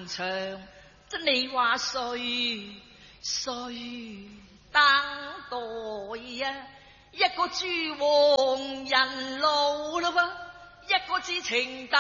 長，真你話誰等待呀？一個豬黃人老啦噃，一個知情